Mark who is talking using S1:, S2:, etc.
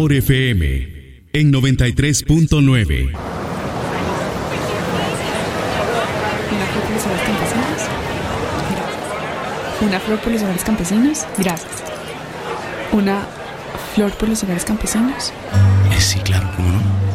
S1: Amor FM en 93.9.
S2: Una flor por los hogares campesinos. Gracias. Una flor por los hogares campesinos.
S3: Sí, claro, ¿cómo no?